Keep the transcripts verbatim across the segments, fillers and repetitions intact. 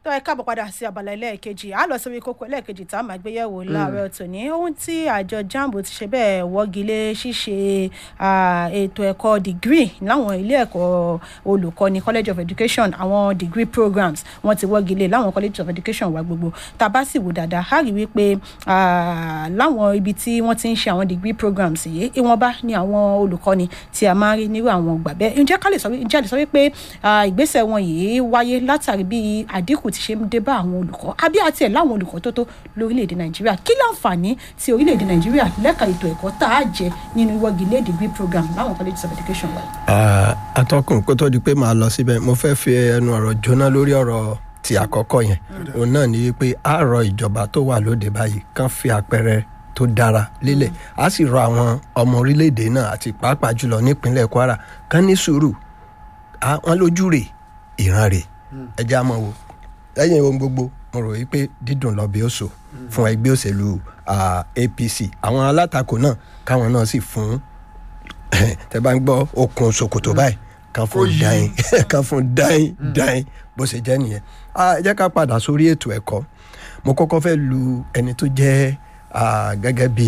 tó ẹ káàbọ̀ padà sí abala ẹlẹ́ẹ̀kejì á lọ sórí kókó ẹlẹ́ẹ̀kejì tá a máa gbé yẹ̀wò láàárọ̀ tòní ohun tí àjọ jambo ti ṣe bẹ́ẹ̀ wọ́gilé ṣíṣe ètò ẹ̀kọ́ degree láwọn ilé ẹ̀kọ́ olùkọ́ni college of education àwọn degree programs wọ́n ti wọ́gilé láwọn college of education wa gbogbo tá a bá sì wò dáadáa á rí wípé láwọn ibi tí wọ́n ti ń ṣe àwọn degree programs yìí ìwọ̀nba ni àwọn olùkọ́ni tí a máa ń rí nírú àwọn ọgbà bẹ́ẹ̀ ǹjẹ́ ká lè sọ wípé ìgbésẹ̀ wọn yìí wáyé látàrí bí àdínkù ti ṣe ń dé bá àwọn olùkọ́ àbí àti ẹ̀ láwọn olùkọ́ tó tó lórílẹ̀‐èdè nàìjíríà kí láǹfààní tí orílẹ̀‐èdè nàìjíríà lẹ́ka ètò ẹ̀kọ́ tá a jẹ nínú ìwọ́gilé degree program láwọn colleges of education wa. atọ́kùn kó tó di pé màá lọ síbẹ̀ mo fẹ́ fi ẹnu ọ̀rọ̀ jóná lórí ọ̀rọ̀ ti àkọ́kọ́ yẹn òun náà ni wípé a rọ ìjọba tó wà lóde báyìí kán fi àpẹẹrẹ tó dára lélẹ̀ a sì rọ àwọn ọmọ orílẹ̀‐èdè náà àti pàápàá jùlọ nípínlẹ̀ kwara kán ní sùúrù wọn lójú rè ìran rè ẹjẹ́ àmọ́ wo lẹ́yìn ohun gbogbo mo rò wípé dídùn lọ bí ó so fún ẹgbẹ́ òṣèlú A P C àwọn alátakò náà káwọn náà sì fún tẹ́ bá ń gbọ́ okùn ṣòkòtò báyìí kan fún dáin kan fún dáin dáin bó ṣe jẹ́ nìyẹn ẹ jẹ́ ká padà sórí ètò ẹ̀kọ́ mo kọ́kọ́ fẹ́ lu ẹni tó jẹ́ gẹ́gẹ́ bí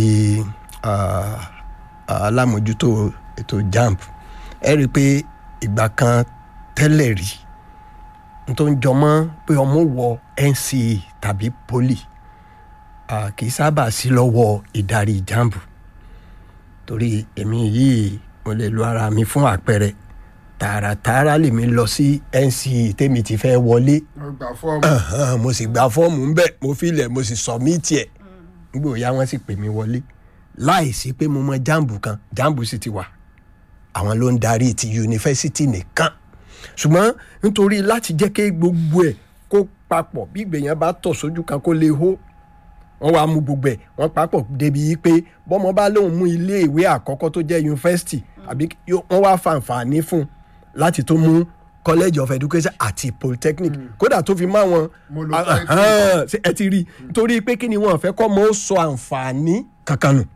alámòjútó ètò jamb ẹ rí i pé ìgbà kan tẹ́lẹ̀ rí tó ń jọmọ́ pé ọmọ wọ N C E tàbí poli kì í sábà sí lọ́wọ́ ìdarí jamb torí èmi yìí mo lè lo ara mi fún àpẹẹrẹ tààràtààrà lèmi lọ sí N C E tèmi ti fẹ́ wọlé mo sì gba fọ́ọ̀mù ńbẹ̀ mo filẹ̀ mo sì sọ̀mítì ẹ̀ nígbà òyà wọn sì pè mí wọlé láìsí pé mo mọ jamb kan jamb sì ti wà àwọn ló ń darí ti yunifásitì nìkan ṣùgbọ́n nítorí láti jẹ́ kí gbogbo ẹ̀ kó papọ̀ bí ìgbèyàn bá tọ̀ sójú kan kó lè hó wọ́n wá mú gbogbo ẹ̀ wọ́n papọ̀ débi pé bọ́mọ bá lóun mú ilé ìwé àkọ́kọ́ tó jẹ́ yunifásitì àbí wọ́n wá fàǹfààní fún láti tó mú college of education àti polytechnic kódà tó fi máa wọn ẹ ti rí nítorí pé kí ni wọ́n fẹ́ kọ́ mọ́ ó sọ àǹfààní kankan nù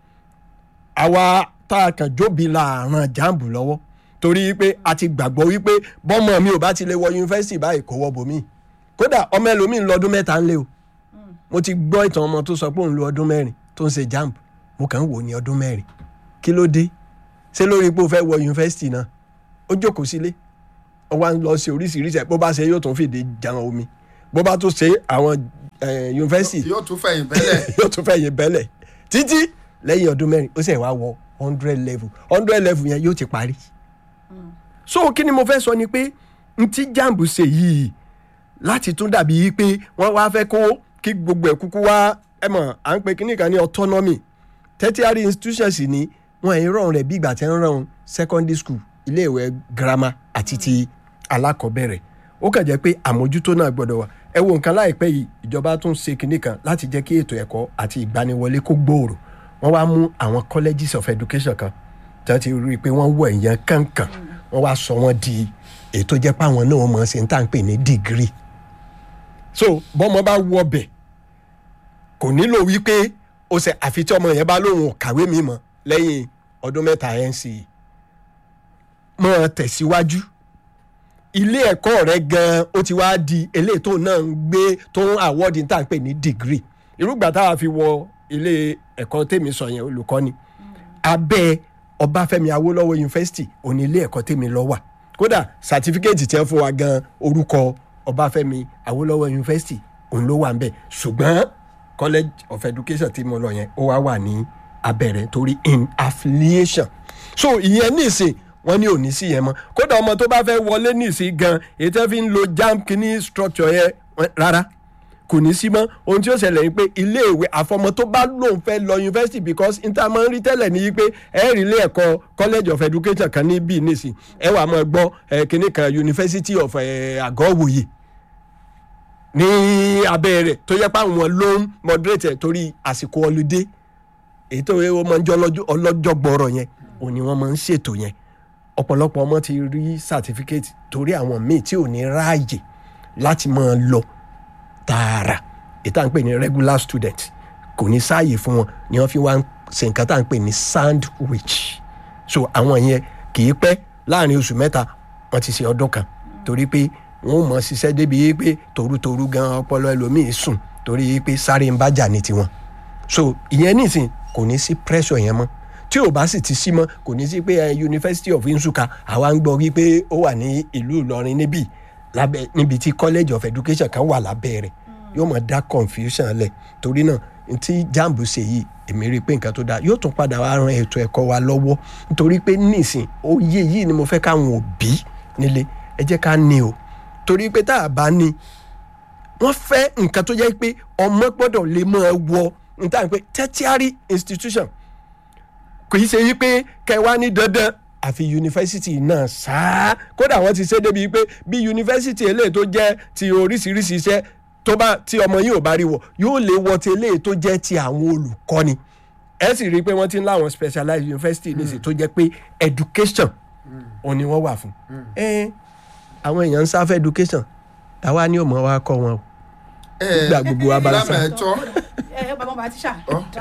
àwa tá a kàn jóbi láàrin jamb lọ́wọ́ torí pé a ti gbàgbọ́ wípé bọ́mọ mi ò bá ti lè wọ yunifásitì báyìí kò wọ bòmí kódà ọmọ ẹlòmíì ń lọ ọdún mẹ́ta ń lé o mo ti gbọ́ ìtàn ọmọ tó sọ pé òun lo ọdún mẹ́rin tó ń ṣe jamb mo kàn ń wò ní ọdún mẹ́rin kí ló dé ṣé lórí pé o fẹ́ wọ yunifásitì náà ó jókòó sílé ó wá ń lọ sí oríṣiríṣi ẹ̀ bó bá ṣe yóò tún fìdí jẹun omi bó bá tún ṣe àwọn yunifásitì yóò tún fẹ̀yìn bẹ́lẹ̀ yóò tún fẹ̀yìn bẹ́lẹ̀ títí lẹ́yìn ọdún mẹ́rin ó sì wá wọ hundred level hundred level yẹn yóò ti parí. so kí ni mo fẹ́ sọ ni pé n tí jamb ṣe yìí láti tún dàbí pé wọ́n wá fẹ́ kó kí gbogbo ẹ̀ kúkú wá ẹ mọ̀ à ń pe kíní kan ní autonomy tertiary institutions ni wọ́n ẹ̀ rọrùn rẹ̀ bí ìgbà tí ń rọrùn secondary school iléèwé girama àti ti alákọ̀ọ́bẹ̀rẹ̀ ó kàn jẹ́ pé àmójútó náà gbọ́dọ̀ wà ẹ wo nǹkan láìpẹ́ yìí ìjọba tún ṣe kíní kan láti jẹ́ kí ètò ẹ̀kọ́ àti ìgbaniwọlé kó gbòòrò wọ́n wá mú àwọn colleges of education kan tí wọ́n ti rí i pé wọ́n wọ ìyẹn kankan wọ́n wá sọ wọ́n di ètò jẹ́ pé àwọn náà mọ̀ ṣe ń tà ń pè ní degree so bọ́mọ bá wọ ọbẹ̀ kò nílò wípé ó ṣe àfi tí ọmọ yẹn bá lóun kàwé mi mọ́ lẹ́yìn ọdún mẹ́ta N C E mọ́ tẹ̀síwájú ilé ẹ̀kọ́ rẹ̀ gan-an ó ti wá di eléyìí tó náà ń gbé tó ń award ní tà ń pè ní degree irúgbà táwa fi wọ ilé ẹ̀kọ́ tèmi sọ yẹn olùkọ́ni abẹ́ Ọbáfẹ́mi Awólọ́wọ̀ yunifásitì òní ilé ẹ̀kọ́ tèmi lọ wà kódà sàtífíkẹ́ẹ̀tì tí wọ́n fún wa gan orúkọ Ọbáfẹ́mi Awólọ́wọ̀ yunifásitì òun ló wà ń bẹ̀ ṣùgbọ́n college of education tí mo lọ yẹn ó wá wà ní abẹ́rẹ́ torí in affiliation so ìyẹn nísìn wọ́n ní òní sí yẹn mọ́ kódà ọmọ tó bá fẹ́ wọlé nísìn gan èyí tẹ́ fi ń lo jamb kìíní structure yẹn rárá kò ní sí mọ́ ohun tí ó ṣẹlẹ̀ ni pé iléèwé àfọmọ tó bá lóun fẹ́ lọ yunifásitì because níta máa ń rí tẹ́lẹ̀ ní pé ẹ rí ilé ẹ̀kọ́ college of education kan ní bíi nísìn ẹ wà máa gbọ́ kíní kan university of Àgọ́wòye ní abẹ́ rẹ̀ tó yẹ pé àwọn ló ń moderate torí àsìkò holiday èyí tó wọ́n máa ń jọ ọlọ́jọ́ gbọ́rọ̀ yẹn òní wọ́n máa ń ṣètò yẹn ọ̀pọ̀lọpọ̀ ọmọ ti rí certificate torí àwọn míì tí ò ní ráàyè láti máa lọ tààrà èyí tá à ń pè ní regular student kò ní sáàyè fún wọn ni wọ́n fi wá ń ṣe nǹkan tá à ń pè ní sandwich so àwọn yẹn kì í pẹ́ láàrin oṣù mẹ́ta wọ́n ti ṣe ọdún kan torí pé wọn ò mọ̀ ṣiṣẹ́ débi pé torutoru gan ọpọlọ ẹlòmíì sùn torí pé sáré ń bájà ní tiwọn so ìyẹn nísìn kò ní sí pressure yẹn mọ́ tí ò bá sì ti sí mọ́ kò ní sí pé University of Nsukka àwa ń gbọ́ wípé ó wà ní ìlú Ìlọrin níbí lábẹ́ níbi tí College of Education kan wà lábẹ́ rẹ̀ yóò mọ̀ dá confusion lẹ̀ torí náà tí JAMB ṣe yìí èmi rí i pé nǹkan tó dáa yóò tún padà wá ran ètò ẹ̀kọ́ wa lọ́wọ́ nítorí pé nísìn oyè yìí ni mo fẹ́ káwọn òbí nílé ẹ jẹ́ ká ní o torí pé tá a bá ní wọ́n fẹ́ nǹkan tó jẹ́ pé ọmọ gbọ́dọ̀ lè máa wọ níta pé tertiary institution kò í ṣe yí pé kẹwàá ní dandan àfi yunifásitì náà sáá kódà wọ́n ti ṣe débi pé bí yunifásitì eléyìí tó jẹ́ ti oríṣiríṣi iṣẹ́ tó bá tí ọmọ yìí ò bá rí wọ yóò lè wọ ti eléyìí tó jẹ́ ti àwọn olùkọ́ni ẹ sì rí i pé wọ́n ti ń láwọn specialized university nísì tó jẹ́ pé education òun ni wọ́n wà fún ẹ àwọn èèyàn ń sáfẹ́ education táwa ní òmò wa kọ́ wọn o gbà gbogbo wa bá ń sá. ẹ bàbá bàbá tíṣà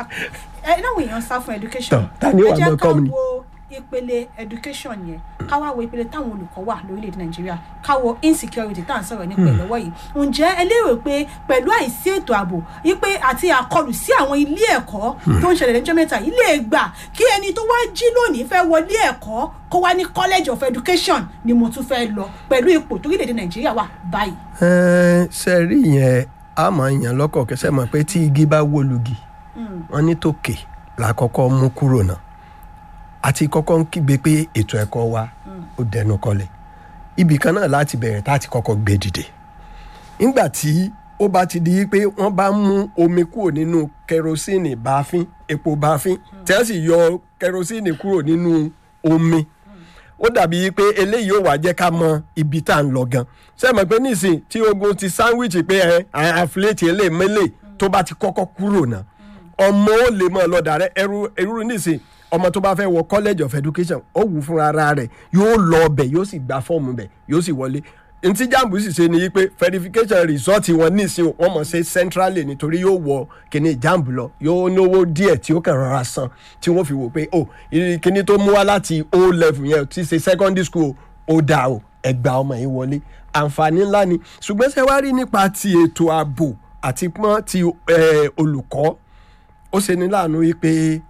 ẹ náà èèyàn sá fún education ta ni ó wà mọ́ kọ́ mi. ìpele education yẹn káwá wo ìpele táwọn olùkọ́ wà lórílẹ̀‐èdè Nàìjíríà káwọ insecurity tá à ń sọ̀rọ̀ nípa ẹ̀ lọ́wọ́ yìí ǹjẹ́ ẹ lérò pé pẹ̀lú àìsí ètò ààbò wípé àti àkọlù sí àwọn ilé ẹ̀kọ́ tó ń ṣẹlẹ̀ lẹ́jọ́ mẹ́ta yìí lè gbà kí ẹni tó wá jí lónìí fẹ́ wọlé ẹ̀kọ́ kó wá ní College of Education ni mo tún fẹ́ lọ pẹ̀lú ipò torílẹ̀‐èdè Nàìjíríà wà báyìí. ẹ ṣe rí yẹn a máa ń yàn lọ́kọ̀ kẹsẹ́ mọ̀ pé tí igi bá wó lugi wọ́n ní tòkè làkọ́kọ́ mú kúrò náà àti kọ́kọ́ ń kígbe pé ètò ẹ̀kọ́ wa ó dẹnu kọlẹ̀ ibì kan náà láti bẹ̀rẹ̀ tá a ti kọ́kọ́ gbé dìde nígbà tí ó bá ti di pé wọ́n bá mú omi kúrò nínú kẹrosíìnì báfín epo báfín tí wọ́n sì yọ kẹrosíìnì kúrò nínú omi ó dàbí pé eléyìí ó wà jẹ́ ká mọ ibi tá à ń lọ gan ṣé ẹ mọ̀ pé nísìn tí ogun ti sandwich pé ẹ àfúlẹ́tì eléèmẹ́lẹ̀ tó bá ti kọ́kọ́ kúrò náà ọmọ ó lè mọ̀ lọ́dà rẹ ẹrú ẹrú nísìn ọmọ tó bá fẹ́ wọ College of Education ó wù fúnra ara rẹ̀ yóò lọ ọbẹ̀ yóò sì gba fọ́ọ̀mù bẹ̀ yóò sì wọlé ntí JAMB sì ṣe ni pé verification result wọn nísìn wọn mọ̀ ṣe centrally nítorí yóò wọ kíní JAMB lọ yóò náwó díẹ̀ tí ó kàn rọra san tí wọ́n fi wò pé oh kíní tó mú wá láti O level yẹn tí ṣe secondary school ó dà o ẹgbàá ọmọ yìí wọlé àǹfààní ńlá ni ṣùgbọ́n ṣe wá rí nípa ti ètò ààbò àti pọ́n ti olùkọ́ ó ṣe ní láàánú wípé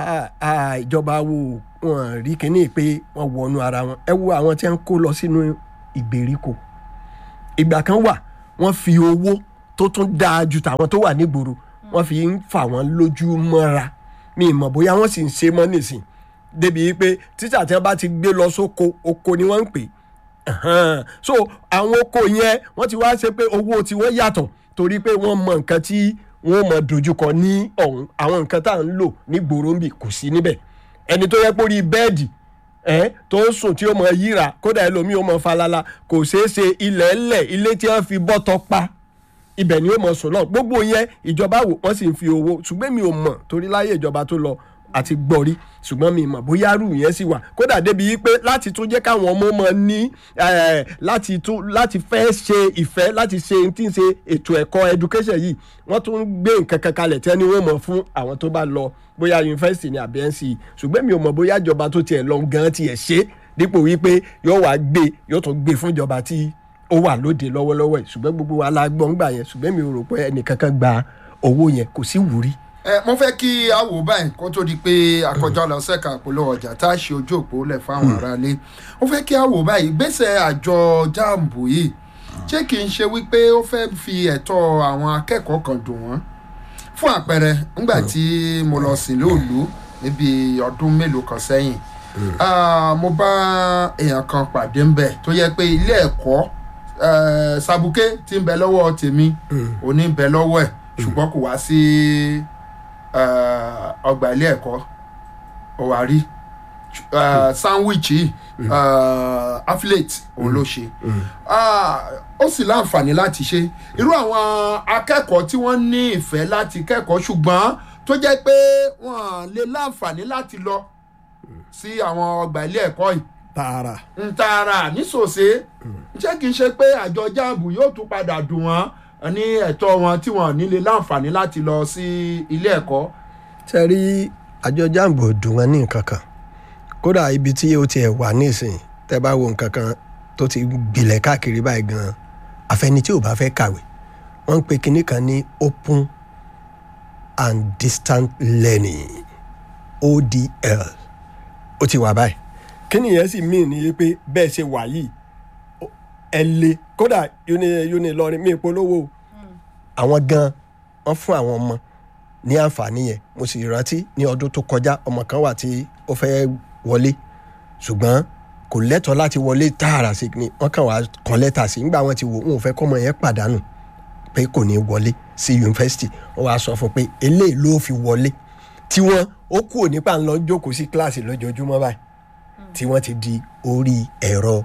ìjọba wo wọn rí kíní pé wọn wọnú ara wọn ẹ wo àwọn tí wọn kó lọ sínú ìgbèríko ìgbà kan wà wọn fi owó tó tún dáa ju tàwọn tó wà nígboro wọn fi ń fà wọn lójú mọ́ra mi ì mọ̀ bóyá wọ́n sì ń ṣe mọ́ nísìn débi pé títà tí wọ́n bá ti gbé lọ sóko oko ni wọ́n ń pè so àwọn oko yẹn wọ́n ti wá ṣe pé owó tí wọ́n yàtọ̀ torí pé wọ́n mọ nǹkan tí wọ́n mọ̀ dojúkọ ní ọ̀hún àwọn nǹkan tá à ń lò ní gbòòrò ń bì kò sí níbẹ̀ ẹni tó yẹ pé orí bẹ́ẹ̀dì ẹ̀ tó ń sùn tí ó mọ̀ yíra kódà ẹlòmíì ó mọ̀ falala kò ṣeé ṣe ilẹ̀ ẹlẹ̀ ilé tí wọ́n fi bọ́tọ̀ pa ibẹ̀ ni ó mọ̀ sùn náà gbogbo yẹn ìjọba wò wọ́n sì ń fi owó ṣùgbọ́n mi ò mọ̀ torí láyé ìjọba tó lọ àti gbọ́rí ṣùgbọ́n mi mọ̀ bóyá rú yẹn sì wà kódà débi pé láti tún jẹ́ káwọn ọmọ mọ̀ ní láti tún láti fẹ́ ṣe ìfẹ́ láti ṣe tí ń ṣe ètò ẹ̀kọ́ education yìí wọ́n tún gbé nǹkan kan kalẹ̀ tí wọ́n ní wọ́n mọ̀ fún àwọn tó bá lọ bóyá yunifásitì ní àbí N C E ṣùgbọ́n mi ò mọ̀ bóyá ìjọba tó tiẹ̀ lọ gan tiẹ̀ ṣe dípò wípé yóò wá gbé yóò tún gbé fún ìjọba tí ó wà lóde lọ́wọ́lọ́wọ́ ẹ̀ ṣùgbọ́n gbogbo wa la gbọ́ ń gbà yẹn ṣùgbọ́n mi ò rò pé ẹnìkankan gba owó yẹn kò sí wúrí. ẹ mo fẹ́ kí a wò báyìí kó tó di pé akọjá lọ sẹ́ka àpolówó ọjà tá a ṣe ojú òpó lẹ̀ fáwọn aráalé mo fẹ́ kí a wò báyìí gbèsè àjọ JAMB yìí ṣé kì í ṣe wípé ó fẹ́ fi ẹ̀tọ́ àwọn akẹ́kọ̀ọ́ kan dùn wọ́n fún àpẹẹrẹ ńgbà tí mo lọ sí lóòlù níbi ọdún mélòó kan sẹ́yìn mo bá èèyàn kan pàdé ńbẹ̀ tó yẹ pé ilé ẹ̀kọ́ sabuké tí ń bẹ lọ́wọ́ tèmi òní ń bẹ lọ́wọ́ ẹ̀ ṣùgbọ́n kò wá sí ọgbà ilé ẹ̀kọ́ ọ̀wárí sandwich affiliate òun ló ṣe ó sì láǹfààní láti ṣe irú àwọn akẹ́kọ̀ọ́ tí wọ́n ní ìfẹ́ láti kẹ́kọ̀ọ́ ṣùgbọ́n tó jẹ́ pé wọ́n lè láǹfààní láti lọ sí àwọn ọgbà ilé ẹ̀kọ́ yìí tààrà ń tààrà nísòsè ṣé kìí ṣe pé àjọ JAMB yóò tún padà dùn wọ́n ní ẹ̀tọ́ wọn tí wọ́n nílé láǹfààní láti lọ sí ilé ẹ̀kọ́. ṣe rí àjọ JAMB ò dùn wọn ní nǹkan kan kódà ibi tí ó tiẹ̀ wà nísìnyí tẹ́ bá wo nǹkan kan tó ti gbilẹ̀ káàkiri báyìí gan-an àfẹni tí ò bá fẹ́ kàwé wọ́n ń pe kinní kan ní open and distant learning O D L ó ti wà báyìí kí nìyẹn sì mí ni pé bẹ́ẹ̀ ṣe wà yìí ẹ lé kódà uni uni lọrin mí polówó àwọn gan wọ́n fún àwọn ọmọ ní àǹfààní yẹn mo sì rántí ní ọdún tó kọjá ọmọ kan wà tí ó fẹ́ wọlé ṣùgbọ́n kò lẹ́tọ̀ọ́ láti wọlé tààrà sí ni wọ́n kàn wá kan lẹ́tà sí nígbà wọ́n ti wò wọn ò fẹ́ kọ́mọ yẹn pàdánù pé kò ní wọlé sí yunifásitì wọ́n wá sọ fún pé eléyìí ló fi wọlé tí wọ́n ó kúrò nípa ńlọ jókòó sí kíláàsì lójoojúmọ́ báyìí tí wọ́n ti di orí ẹ̀rọ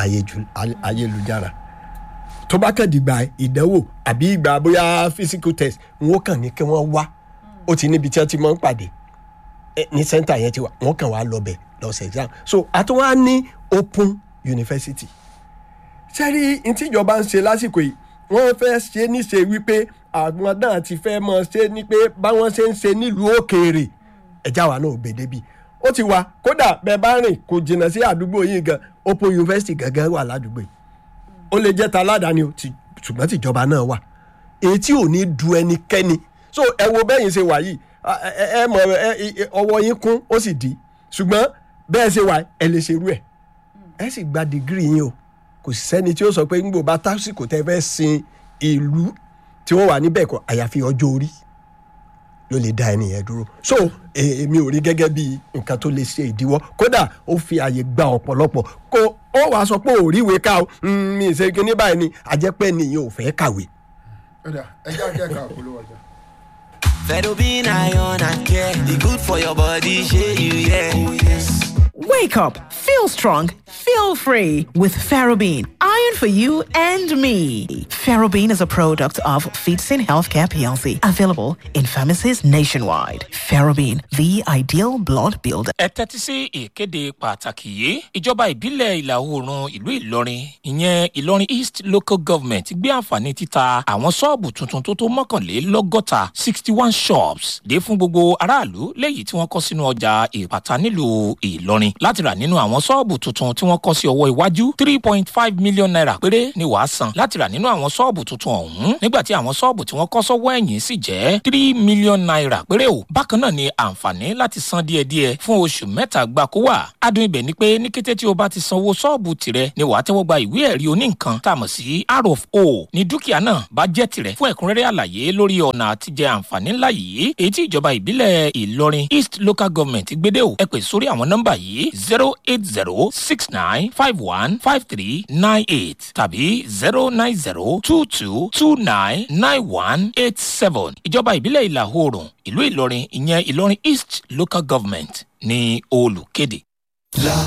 ayélujára tó bá kàn dìgbà ìdánwò àbí ìgbà bóyá physical test wọ́n kàn ní kí wọ́n wá ó ti níbi tí wọ́n ti máa ń pàdé ní center yẹn ti wà wọ́n kàn wá lọ bẹ̀ lọ́sẹ̀ exam so àtúwá ní open university sẹ́rí ntíjọba ń ṣe lásìkò yìí wọ́n fẹ́ ṣe níṣe wípé àwọn náà ti fẹ́ mọ̀ ṣe ní pé báwọn ṣe ń ṣe nílùú òkèèrè ẹ̀já wa náà gbèdé bí ó ti wà kódà bẹ́ẹ̀ bá rìn kò jìnnà sí àdúgbò yìí gan open university gangan wà ládùúgbò yìí ó lè jẹ́ ta aládàáni ṣùgbọ́n tìjọba náà wà èyí tí ò ní du ẹnikẹ́ni so ẹ wo bẹ́yìn ṣe wà yìí ẹ mọ̀ ọwọ́ yín kún ó sì dí ṣùgbọ́n bẹ́ẹ̀ ṣe wà ẹ lè ṣerú ẹ̀ ẹ sì gba dìgírì yín o kò sí sẹ́ni tí ó sọ pé ń gbò bá tásìkò tẹ́ fẹ́ sin ìlú tí wọ́n wà níbẹ̀ kọ́ àyàfi ọjọ́ orí ló lè dá ẹnìyẹn dúró so èmi ò rí gẹ́gẹ́ bí nǹkan tó lè ṣe ìdíwọ́ kódà ó fi àyè gba ọ̀pọ̀lọpọ̀ kó ó wàá sọ pé ò ríwèé ká o mi ì ṣe kí ní báyìí ni àjẹpẹ́ nìyẹn ò fẹ́ kàwé. ẹ jẹ́ akẹ́kọ̀ọ́ àpolówó ọjà. Ferrobin iron and care, the good for your body, shey you yeah. Oh yes. Wake up, feel strong, feel free with Ferrobin. Iron for you and me. Ferrobin is a product of Feetsin Healthcare P L C, available in pharmacies nationwide. Ferrobin, the ideal blood builder. Ẹ tẹ́tí sí ìkéde pàtàkì yìí. Ìjọba ìbílẹ̀ ìlà oòrùn ìlú Ìlọrin, ìyẹn Ìlọrin East Local Government gbé àǹfààní títa àwọn ṣọ́ọ̀bù tuntun tó tó mọ́kànlélọ́gọ́ta sixty one shops dé fún gbogbo aráàlú léyìí tí wọ́n kọ́ sínú ọjà Ìpàtà nílùú Ìlọrin. Láti rà nínú àwọn ṣọ́ọ̀bù tuntun tí wọ́n kọ́ sí ọwọ́ iwájú three point five million naira péré ni wàá san láti rà nínú àwọn ṣọ́ọ̀bù tuntun ọ̀hún nígbà tí àwọn ṣọ́ọ̀bù tí wọ́n kọ́ sọ́wọ́ ẹ̀yìn sì jẹ́ three million naira péré o. Bákan náà ni àǹfààní láti san díẹ̀díẹ̀ fún oṣù mẹ́ta gbáko wà. Adùn ibẹ̀ ni pé ní kété tí o bá ti sanwó ṣọ́ọ̀bù tirẹ̀ ni wàá tẹ́wọ́ gba ìwé ẹ̀rí oníǹkan tá a mọ̀ sí R of O ní dúkìá náà bá jẹ́ tirẹ̀. Fún ẹ̀kúnrẹ́rẹ́ àlàyé lórí ọ̀nà àtijẹ àǹfààní ńlá yìí èyí tí ìjọba ìbílẹ̀ Ìlọrin East Local Government gbédè o ẹ pè sórí àwọn nọ́mbà yìí zero eight zero six nine five one five three nine eight tàbí zero nine zero two two two nine nine one eight seven. Ìjọba ìbílẹ̀ ìlà oòrùn ìlú Ìlọrin ìyẹn Ìlọrin East Local Government ní olùkéde.